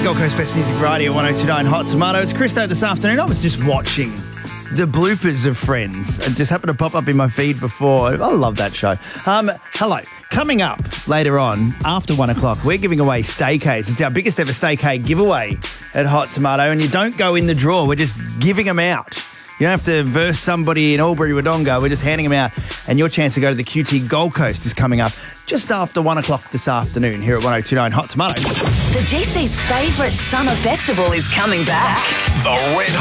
Gold Coast Best Music Radio 1029 Hot Tomato. It's Christo this afternoon. I was just watching the bloopers of Friends. It just happened to pop up in my feed before. I love that show. Hello. Coming up later on, after 1 o'clock, we're giving away Staycays. It's our biggest ever Staycay giveaway at Hot Tomato, and you don't go in the draw. We're just giving them out. You don't have to verse somebody in Albury Wodonga. We're just handing them out. And your chance to go to the QT Gold Coast is coming up just after 1 o'clock this afternoon here at 1029 Hot Tomato. The GC's favourite summer festival is coming back. The Red